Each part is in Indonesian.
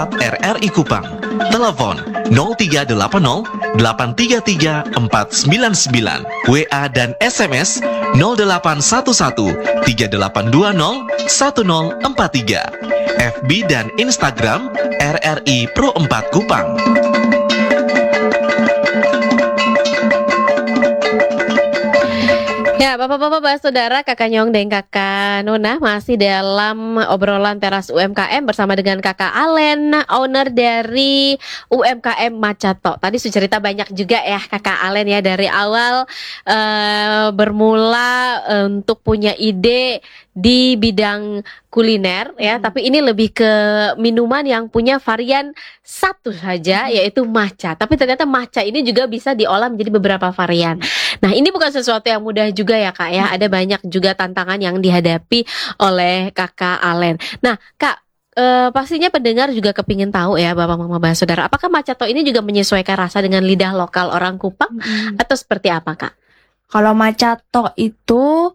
WhatsApp RRI Kupang. Telepon 0380 833 499. WA dan SMS 0811 3820 1043. FB dan Instagram RRI Pro 4 Kupang. Ya, Bapak-bapak, saudara, Kakak Nyong dan Kakak Nona masih dalam obrolan teras UMKM bersama dengan Kakak Alen, owner dari UMKM Macato. Tadi sudah cerita banyak juga ya Kakak Alen ya, dari awal bermula untuk punya ide di bidang kuliner ya, tapi ini lebih ke minuman yang punya varian satu saja, yaitu matcha. Tapi ternyata matcha ini juga bisa diolah menjadi beberapa varian. Nah, ini bukan sesuatu yang mudah juga ya Kak ya. Ada banyak juga tantangan yang dihadapi oleh Kakak Alen. Nah Kak, pastinya pendengar juga kepingin tahu ya Bapak Mama Saudara, apakah Macato ini juga menyesuaikan rasa dengan lidah lokal orang Kupang atau seperti apa Kak? Kalau Macato itu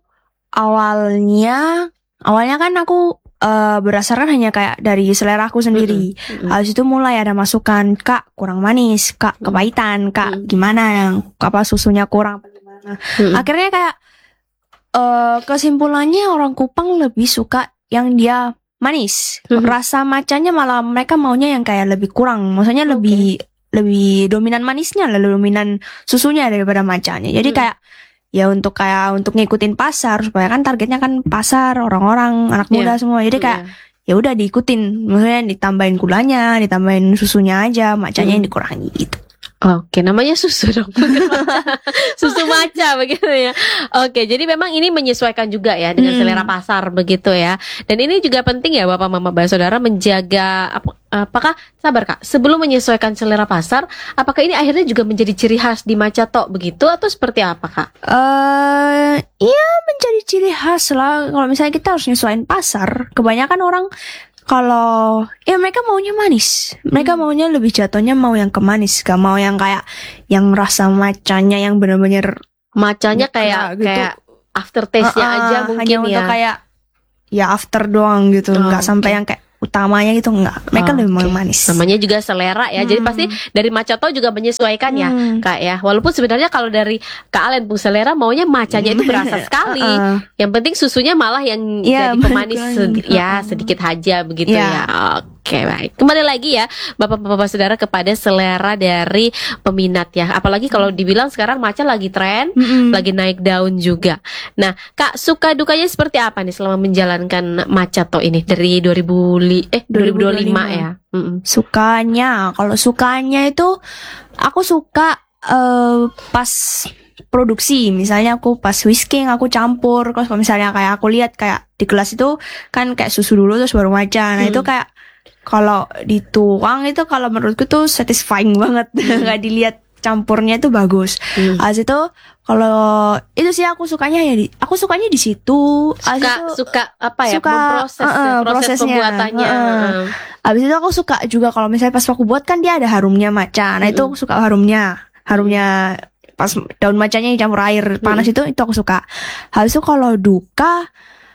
awalnya kan aku berdasarkan hanya kayak dari selera aku sendiri. Habis itu mulai ada masukan, Kak kurang manis, Kak kepahitan, Kak gimana yang apa susunya kurang apa gimana. Akhirnya kayak kesimpulannya orang Kupang lebih suka yang dia manis. Rasa macanya malah mereka maunya yang kayak lebih kurang. Maksudnya lebih dominan manisnya, lebih dominan susunya daripada macanya. Jadi kayak ya untuk ngikutin pasar, supaya kan targetnya kan pasar, orang-orang anak muda semua. Jadi kayak ya udah diikutin, maksudnya ditambahin gulanya, ditambahin susunya aja, macanya yang dikurangi gitu. Oke, namanya susu dong. Susu matcha begitu ya. Oke, jadi memang ini menyesuaikan juga ya dengan selera pasar begitu ya. Dan ini juga penting ya Bapak Mama Saudara menjaga apakah sabar Kak, sebelum menyesuaikan selera pasar, apakah ini akhirnya juga menjadi ciri khas di Macato begitu atau seperti apa Kak? Iya menjadi ciri khas lah. Kalau misalnya kita harus nyesuaiin pasar, kebanyakan orang kalau ya mereka maunya manis, mereka maunya lebih jatuhnya mau yang ke manis, gak mau yang kayak yang rasa macanya yang benar-benar macanya kayak gitu. Kayak aftertaste-nya aja mungkin hanya ya. untuk kayak ya after doang gitu, nggak sampai yang kayak utamanya gitu, nggak. Mereka lebih mau yang manis. Namanya juga selera ya. Jadi pasti dari Macato juga menyesuaikan ya Kak ya. Walaupun sebenarnya kalau dari Kak Alen pun selera maunya macanya itu berasa sekali. Yang penting susunya malah yang jadi pemanis sedikit aja begitu ya. Oke, baik. Kembali lagi ya Bapak-bapak Saudara kepada selera dari peminat ya. Apalagi kalau dibilang sekarang matcha lagi tren, lagi naik daun juga. Nah, Kak, suka dukanya seperti apa nih selama menjalankan Macato ini dari 2025 ya? Kalau sukanya itu aku suka pas produksi, misalnya aku pas whisking aku campur, kalau misalnya kayak aku lihat kayak di kelas itu kan kayak susu dulu terus baru matcha. Nah itu kayak kalau dituang itu kalau menurutku tuh satisfying banget. Kayak dilihat campurnya itu bagus. Habis itu kalau itu sih aku sukanya ya aku sukanya di situ. Suka apa ya? Proses pembuatannya. Habis itu aku suka juga kalau misalnya pas aku buat kan dia ada harumnya matcha. Nah itu aku suka harumnya pas daun matchanya dicampur air panas itu aku suka. Habis itu kalau duka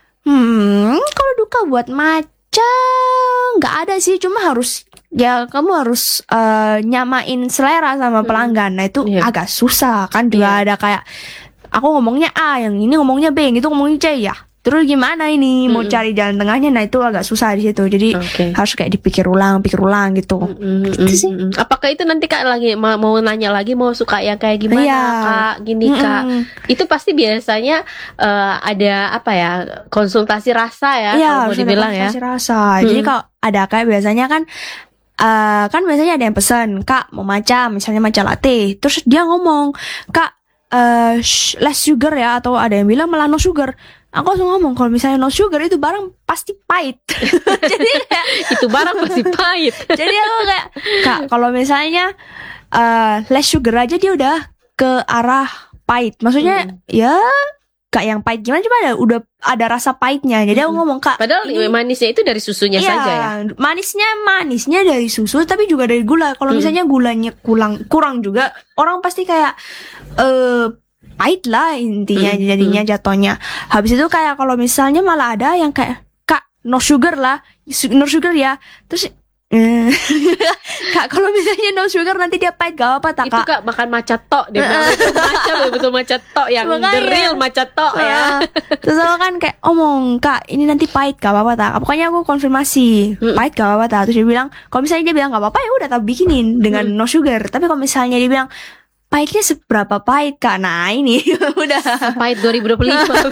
buat matcha nggak ada sih, cuma kamu harus nyamain selera sama pelanggan. Nah itu agak susah kan, juga ada kayak aku ngomongnya A, yang ini ngomongnya B, yang itu ngomongnya C ya. Terus gimana ini mau cari jalan tengahnya? Nah itu agak susah di situ. Jadi harus kayak dipikir ulang gitu. Gitu sih. Apakah itu nanti Kak lagi mau nanya lagi mau suka yang kayak gimana Kak? Gini Kak. Itu pasti biasanya ada apa ya? Konsultasi rasa ya kalau mau dibilang ya. Konsultasi rasa. Jadi kalau ada kayak biasanya kan biasanya ada yang pesan, Kak mau matcha, misalnya matcha latte. Terus dia ngomong, Kak less sugar ya, atau ada yang bilang malah no sugar. Aku langsung ngomong kalau misalnya no sugar itu barang pasti pahit. Jadi kayak itu barang pasti pahit. Jadi aku kayak Kak kalau misalnya less sugar aja dia udah ke arah pahit. Maksudnya ya Kak yang pahit gimana, cuma udah ada rasa pahitnya. Jadi aku ngomong Kak, padahal manisnya itu dari susunya saja ya. Manisnya dari susu tapi juga dari gula. Kalau misalnya gulanya kurang juga, orang pasti kayak pahit lah intinya jadinya jatuhnya. Habis itu kayak kalau misalnya malah ada yang kayak Kak no sugar ya. Terus Kak, kalau misalnya no sugar nanti dia pahit gak apa-apa tak, Itu Kak? Kak makan matcha tok dia bilang itu matcha betul matcha tok yang Makanya. the real matcha tok ya. Terus aku kan kayak omong, Kak ini nanti pahit gak apa-apa tak? Pokoknya aku konfirmasi pahit gak apa-apa tak? Terus dia bilang, kalau misalnya dia bilang gak apa-apa ya udah tak bikinin dengan no sugar. Tapi kalau misalnya dia bilang pahitnya seberapa pahit, Kak? Nah ini udah Pahit 2025.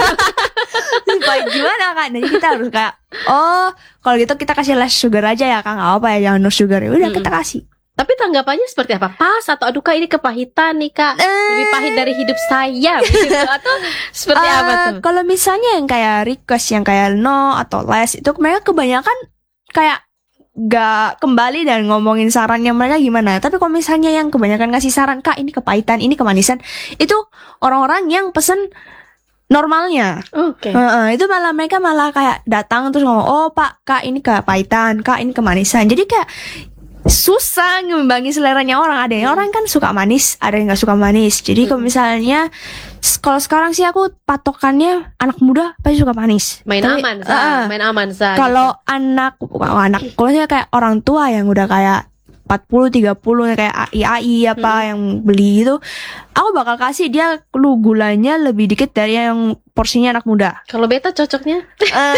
pahit gimana, Kak? Jadi kita harus kayak, oh kalau gitu kita kasih less sugar aja ya, Kak, gak apa ya, jangan no sugar. Ya udah kita kasih. Tapi tanggapannya seperti apa? Pas atau aduh Kak ini kepahitan nih Kak, lebih pahit dari hidup saya gitu. Atau seperti apa tuh? Kalau misalnya yang kayak request yang kayak no atau less, itu mereka kebanyakan kayak gak kembali dan ngomongin sarannya mereka gimana. Tapi kalau misalnya yang kebanyakan ngasih saran, Kak ini kepahitan, ini kemanisan, itu orang-orang yang pesen normalnya. Oke. Itu malah mereka malah kayak datang terus ngomong, oh Pak, Kak ini kepahitan, Kak ini kemanisan. Jadi kayak susah ngimbangi seleranya orang. Ada yang orang kan suka manis, ada yang nggak suka manis. Jadi kalau misalnya kalau sekarang sih aku patokannya anak muda pasti suka manis. Main Tapi, aman Sa, main aman Sa. kalau anak kalau misalnya kayak orang tua yang udah kayak 40 30 kayak AI apa yang beli itu, aku bakal kasih dia lu gulanya lebih dikit dari yang porsinya anak muda. Kalau beta cocoknya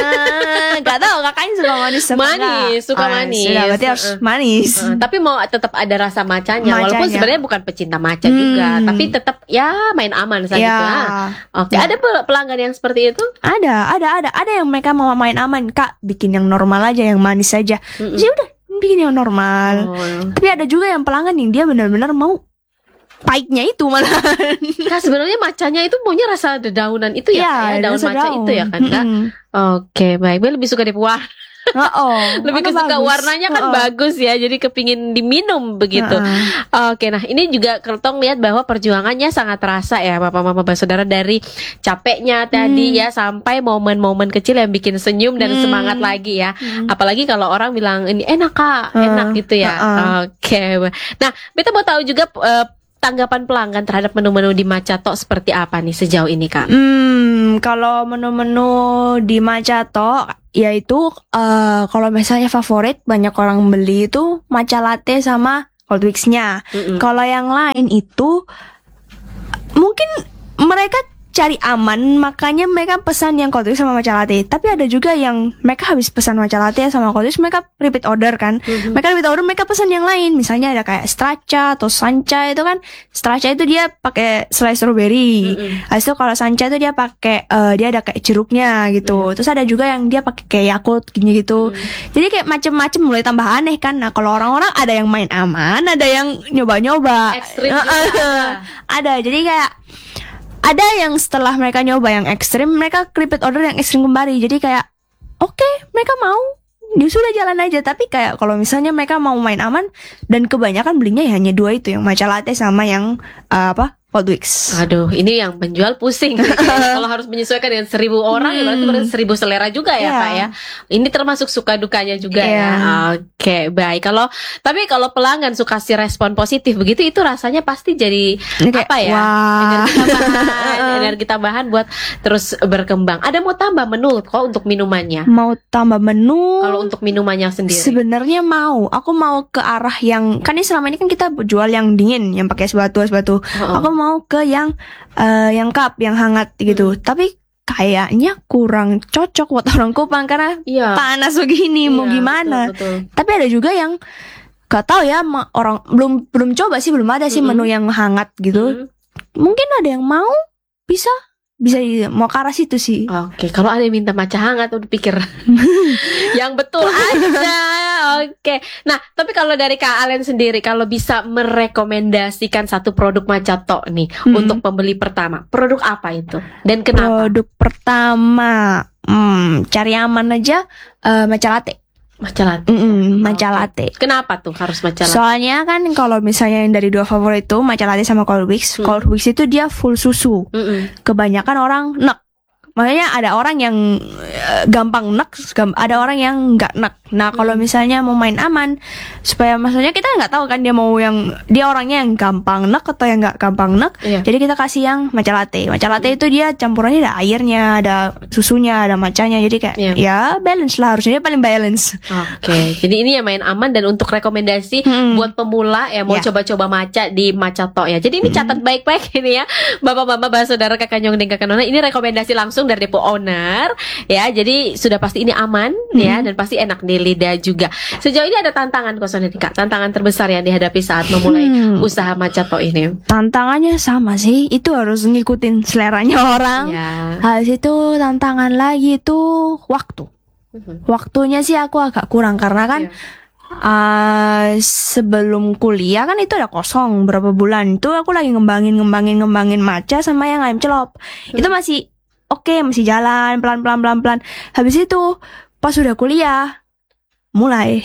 Gak tahu kakaknya suka manis apa manis, enggak? suka manis. Sudah, berarti harus manis. Tapi mau tetap ada rasa macanya, walaupun Macanya. sebenarnya bukan pecinta maca juga, tapi tetap ya main aman saja Ya. gitu. Oke, ada pelanggan yang seperti itu? Ada yang mereka mau main aman, Kak bikin yang normal aja, yang manis aja. Ya udah bikin yang normal. Tapi ada juga yang pelanggan yang dia benar-benar mau pahitnya itu malah. Kak sebenarnya macanya itu maunya rasa dedaunan itu ya, Kak, ya? Daun rasa maca daun. itu ya kan Kak? Oke, baik. Bel lebih suka warna. Lebih Warna kesuka bagus. warnanya kan bagus ya, jadi kepingin diminum begitu. Oke, nah ini juga Kertong lihat bahwa perjuangannya sangat terasa ya Bapak Mama Saudara, dari capeknya tadi ya sampai momen-momen kecil yang bikin senyum dan semangat lagi ya. Apalagi kalau orang bilang ini enak Kak, enak gitu ya. Oke. Nah, beta mau tahu juga tanggapan pelanggan terhadap menu-menu di Matcha Tok seperti apa nih sejauh ini Kak? Kalau menu-menu di Matcha Tok yaitu kalau misalnya favorit banyak orang beli itu matcha latte sama cold mix-nya. Kalau yang lain itu mungkin mereka cari aman, makanya mereka pesan yang cold mix sama matcha latte. Tapi ada juga yang mereka habis pesan matcha latte sama cold mix, mereka repeat order kan. Mereka repeat order, mereka pesan yang lain. Misalnya ada kayak straccia atau sancha itu kan. Straccia itu dia pakai slice strawberry. Habis itu kalau sancha itu dia pakai dia ada kayak jeruknya gitu. Terus ada juga yang dia pakai kayak Yakult gini gitu. Jadi kayak macem-macem mulai tambah aneh kan. Nah, kalau orang-orang ada yang main aman, ada yang nyoba-nyoba. Ekstrim juga ada. Jadi kayak ada yang setelah mereka nyoba yang ekstrim, mereka repeat order yang ekstrim kembali. Jadi kayak oke, mereka mau, ya sudah jalan aja. Tapi kayak kalau misalnya mereka mau main aman, dan kebanyakan belinya ya hanya dua itu, yang matcha latte sama yang cold mix. Aduh, ini yang penjual pusing. Kalau harus menyesuaikan dengan 1.000 orang, ya berarti 1.000 selera juga ya Kak ya. Ini termasuk suka dukanya juga ya. Oke, baik. Tapi kalau pelanggan suka kasih respon positif begitu, itu rasanya pasti jadi kayak, apa ya? Wah. Energi tambahan buat terus berkembang. Ada mau tambah menu kok untuk minumannya? Mau tambah menu? Kalau untuk minumannya sendiri? Sebenarnya aku mau ke arah yang kan ini selama ini kan kita jual yang dingin, yang pakai es batu. Aku mau ke yang cup, yang hangat gitu. Tapi kayaknya kurang cocok buat orang Kupang karena panas begini, mau gimana? Betul. Tapi ada juga yang gak tahu ya, orang belum coba sih, belum ada sih menu yang hangat gitu. Mungkin ada yang mau, bisa mau ke arah situ sih. Oke, kalau ada yang minta matcha hangat udah pikir yang betul aja. Oke. Nah, tapi kalau dari Kak Alen sendiri, kalau bisa merekomendasikan satu produk Matcha Tok nih untuk pembeli pertama, produk apa itu dan kenapa? Produk pertama, cari aman aja, matcha latte. Matcha latte. Matcha latte. Kenapa tuh harus matcha latte? Soalnya kan kalau misalnya yang dari dua favorit itu matcha latte sama cold mix, cold mix itu dia full susu. Kebanyakan orang nek. Makanya ada orang yang gampang nek, ada orang yang nggak nek. Nah kalau misalnya mau main aman, supaya maksudnya kita nggak tahu kan dia orangnya yang gampang nek atau yang nggak gampang nek. Jadi kita kasih yang matcha latte. Matcha latte itu dia campurannya ada airnya, ada susunya, ada matchanya. Jadi kayak ya balance lah, harusnya dia paling balance. Oke. Jadi ini yang main aman. Dan untuk rekomendasi buat pemula ya mau coba-coba matcha di Matcha To ya. Jadi ini catat baik-baik ini ya, bapak-bapak, saudara, kakak Nyong dan kakak Nona. Ini rekomendasi langsung dari depo owner ya. Jadi sudah pasti ini aman ya, dan pasti enak di lidah juga. Sejauh ini ada tantangan kosan ini Kak, tantangan terbesar yang dihadapi saat memulai usaha Matcha To ini? Tantangannya sama sih, itu harus ngikutin seleranya orang. Habis itu tantangan lagi itu waktu. Waktunya sih aku agak kurang karena kan sebelum kuliah kan itu ada kosong berapa bulan. Itu aku lagi ngembangin matcha sama yang ayam celop. Itu masih oke, masih jalan pelan-pelan. Habis itu pas udah kuliah mulai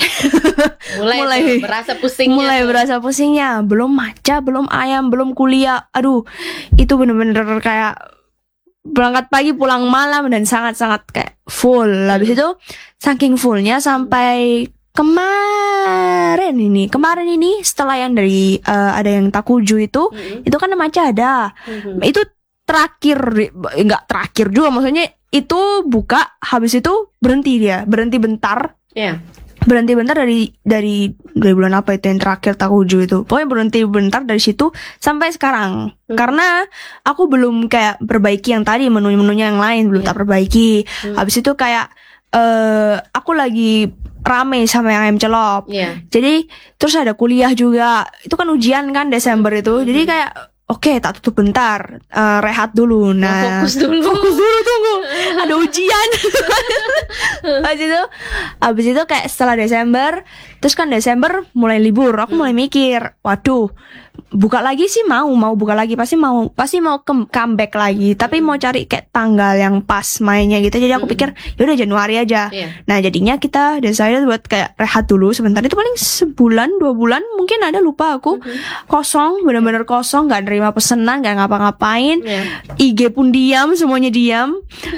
berasa pusingnya. Belum matcha, belum ayam, belum kuliah. Aduh, itu bener-bener kayak berangkat pagi pulang malam dan sangat-sangat kayak full. Habis itu saking fullnya sampai kemarin ini setelah yang dari ada yang Takuju itu kan matcha ada. Itu nggak terakhir juga, maksudnya itu buka habis itu berhenti bentar. Berhenti bentar dari bulan apa itu yang terakhir Takuju itu. Pokoknya berhenti bentar dari situ sampai sekarang. Karena aku belum kayak perbaiki yang tadi, menu-menunya yang lain belum tak perbaiki. Habis itu kayak aku lagi rame sama yang ayam celop. Jadi terus ada kuliah juga. Itu kan ujian kan Desember itu. Jadi kayak oke, tak tutup bentar, rehat dulu. Nah, fokus dulu, tunggu. Ada ujian. Habis itu kayak setelah Desember, terus kan Desember mulai libur. Aku mulai mikir, waduh, buka lagi sih mau buka lagi, pasti mau comeback lagi. Tapi mau cari kayak tanggal yang pas mainnya gitu. Jadi aku pikir, yaudah Januari aja. Nah jadinya kita decided buat kayak rehat dulu sebentar. Itu paling sebulan 2 bulan mungkin ada, lupa aku. Kosong, benar-benar kosong, nggak nerima pesanan, nggak ngapa-ngapain. IG pun diam, semuanya diam.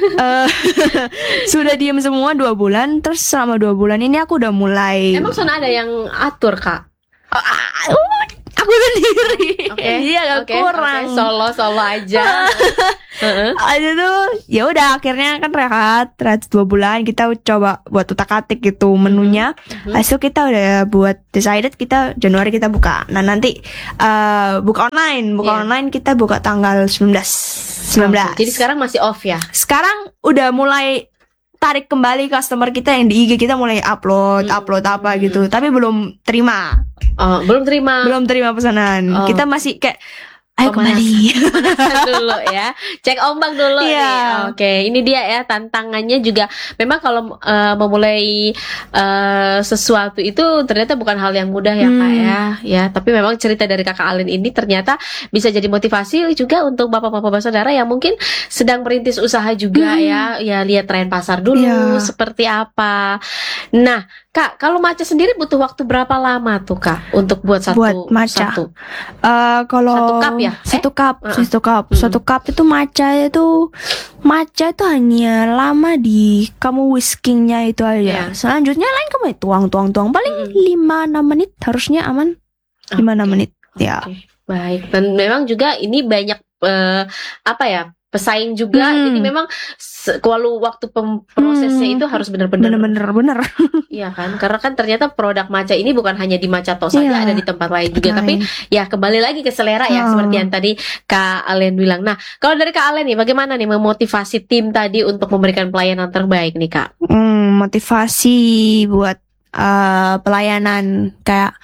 Sudah diam semua 2 bulan. Terus selama 2 bulan ini aku udah mulai. Emang sana ada yang atur Kak? Aku sendiri. Iya, kurang. Solo aja. Aja tuh, ya udah akhirnya kan rehat 2 bulan, kita coba buat utak-atik gitu menunya. Habis itu kita udah buat decided kita Januari kita buka. Nah nanti buka online kita buka tanggal 19. Jadi sekarang masih off ya? Sekarang udah mulai tarik kembali customer kita yang di IG kita, mulai upload apa gitu. Tapi belum terima. Belum terima pesanan. Kita masih kayak ayo kembali. Pemanasan dulu ya. Cek ombak dulu nih. Oke, ini dia ya tantangannya juga. Memang kalau memulai sesuatu itu ternyata bukan hal yang mudah ya Kak ya. Tapi memang cerita dari Kakak Alen ini ternyata bisa jadi motivasi juga untuk bapak-bapak saudara yang mungkin sedang merintis usaha juga ya. Ya lihat tren pasar dulu seperti apa. Nah, Kak, kalau matcha sendiri butuh waktu berapa lama tuh Kak untuk buat matcha? Kalau satu cup ya? Satu cup itu matcha itu hanya lama di kamu whiskingnya itu aja. Selanjutnya lain kamu tuang paling 5-6 menit harusnya aman. 5-6 menit. Ya. Baik. Dan memang juga ini banyak pesaing juga. Jadi memang kalau waktu prosesnya itu harus benar-benar. Iya kan? Karena kan ternyata produk matcha ini bukan hanya di Matcha To saja, ada di tempat lain juga. Tapi ya kembali lagi ke selera ya, seperti yang tadi Kak Alen bilang. Nah, kalau dari Kak Alen nih, bagaimana nih memotivasi tim tadi untuk memberikan pelayanan terbaik nih Kak? Motivasi buat pelayanan kayak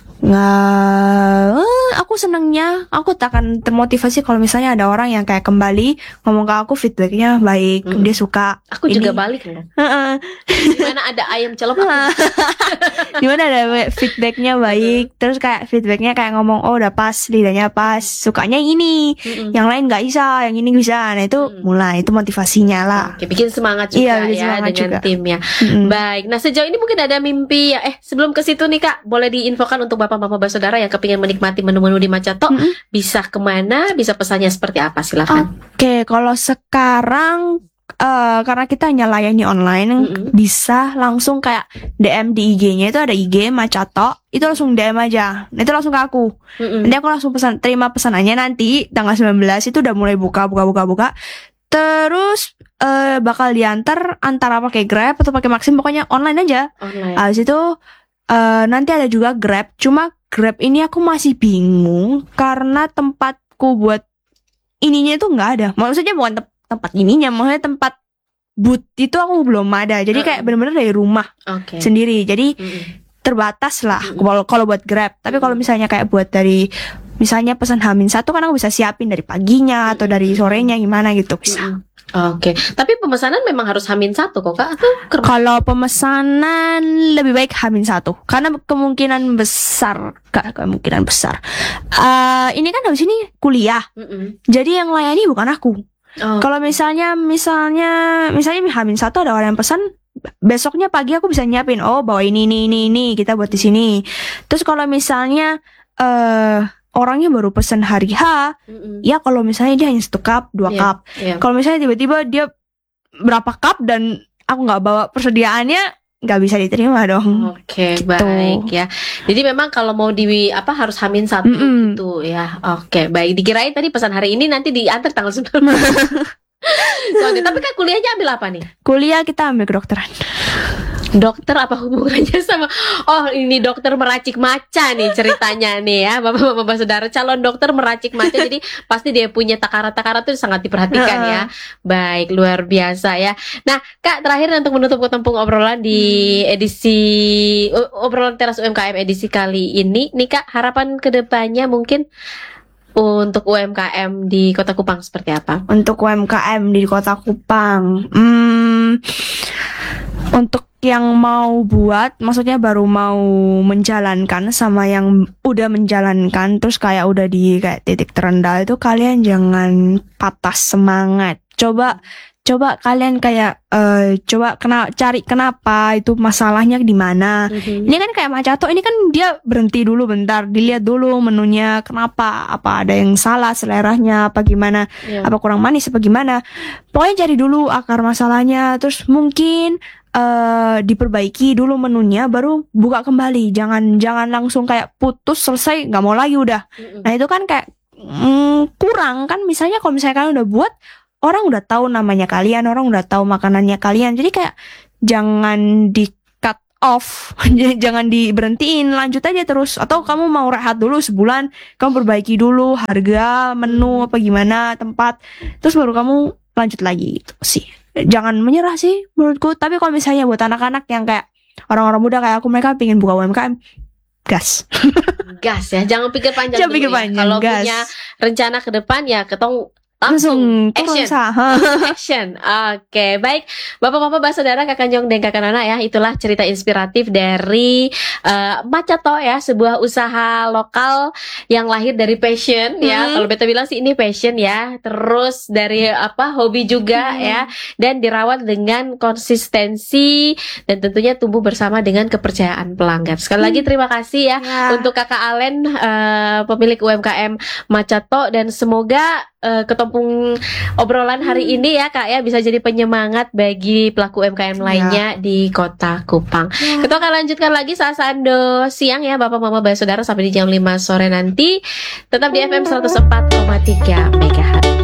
aku senengnya, aku tak akan termotivasi kalau misalnya ada orang yang kayak kembali ngomong ke aku feedbacknya baik, dia suka. Aku juga balik loh. Dimana ada ayam celop dimana ada feedbacknya baik, terus kayak feedbacknya kayak ngomong oh udah pas, lidahnya pas, sukanya ini, yang lain nggak bisa, yang ini bisa. Nah itu mulai, itu motivasinya lah. Oke, bikin semangat juga ya dengan timnya. Baik, nah sejauh ini mungkin ada mimpi ya. Sebelum ke situ nih Kak, boleh diinfokan untuk bapak-bapak saudara yang kepingin menikmati menu-menu di Matcha To, bisa kemana, bisa pesannya seperti apa, silakan. Oke, kalau sekarang karena kita hanya layani online, bisa langsung kayak DM di IG-nya, itu ada IG Macato, itu langsung DM aja, itu langsung ke aku. Nanti aku langsung terima pesanannya nanti tanggal 19 itu udah mulai buka. Terus bakal diantar antara pakai Grab atau pakai Maxim, pokoknya online aja. Habis itu nanti ada juga Grab, cuma Grab ini aku masih bingung karena tempatku buat ininya itu nggak ada. Maksudnya bukan tempat ininya, maksudnya tempat boot itu aku belum ada. Jadi kayak benar-benar dari rumah sendiri. Jadi terbatas lah kalau buat Grab. Tapi kalau misalnya kayak buat dari misalnya pesan H-1 kan aku bisa siapin dari paginya atau dari sorenya gimana gitu bisa. Tapi pemesanan memang harus H-1 kok Kak? Kalau pemesanan lebih baik H-1 karena kemungkinan besar. Ini kan habis ini kuliah. Jadi yang layani bukan aku. Kalau misalnya H-1 ada orang yang pesan, besoknya pagi aku bisa nyiapin, bawa ini kita buat di sini. Terus kalau misalnya orangnya baru pesan hari H, ya kalau misalnya dia hanya 1 cup, 2 cup. Kalau misalnya tiba-tiba dia berapa cup dan aku nggak bawa persediaannya, nggak bisa diterima dong. Gitu. Baik ya. Jadi memang kalau mau harus H-1 gitu ya. Baik. Dikirain tadi pesan hari ini nanti diantar tanggal 19. Tapi kan kuliahnya ambil apa nih? Kuliah kita ambil kedokteran. Dokter apa hubungannya sama ini dokter meracik maca nih ceritanya nih ya, Bapak-bapak saudara, calon dokter meracik maca. Jadi pasti dia punya takaran-takaran itu sangat diperhatikan ya. Baik, luar biasa ya. Nah, Kak, terakhir untuk menutup ketempung obrolan di edisi obrolan teras UMKM edisi kali ini nih Kak, harapan kedepannya mungkin untuk UMKM di Kota Kupang seperti apa? Untuk UMKM di Kota Kupang, untuk yang mau buat, maksudnya baru mau menjalankan sama yang udah menjalankan terus kayak udah di kayak titik terendah itu, kalian jangan patah semangat. Coba kalian kayak cari kenapa itu masalahnya di mana. Ini kan kayak Macato ini kan dia berhenti dulu bentar, dilihat dulu menunya kenapa, apa ada yang salah seleranya apa gimana, apa kurang manis apa gimana. Pokoknya cari dulu akar masalahnya, terus mungkin diperbaiki dulu menunya, baru buka kembali. Jangan langsung kayak putus selesai nggak mau lagi udah. Nah itu kan kayak kurang kan. Misalnya kalau misalnya kalian udah buat, orang udah tahu namanya kalian, orang udah tahu makanannya kalian, jadi kayak jangan di cut off. Jangan diberhentiin, lanjut aja terus. Atau kamu mau rehat dulu sebulan, kamu perbaiki dulu harga, menu apa gimana, tempat, terus baru kamu lanjut lagi gitu sih. Jangan menyerah sih menurutku. Tapi kalau misalnya buat anak-anak yang kayak orang-orang muda kayak aku, mereka pengen buka UMKM, gas ya, jangan pikir panjang. Kalau punya rencana ke depan ya langsung action. Baik, Bapak-bapak, saudara, Kakak Jong dan Kakak Nana ya, itulah cerita inspiratif dari Macato ya, sebuah usaha lokal yang lahir dari passion ya. Kalau beta bilang sih ini passion ya, terus dari hobi juga ya, dan dirawat dengan konsistensi dan tentunya tumbuh bersama dengan kepercayaan pelanggan. Sekali lagi terima kasih ya untuk Kakak Alen, pemilik UMKM Macato, dan semoga ketempung obrolan hari ini ya Kak ya bisa jadi penyemangat bagi pelaku UMKM lainnya di Kota Kupang. Kita akan lanjutkan lagi saat Sando siang ya Bapak Mama Saudara, sampai di jam 5 sore nanti. Tetap di FM 104,3 MHz.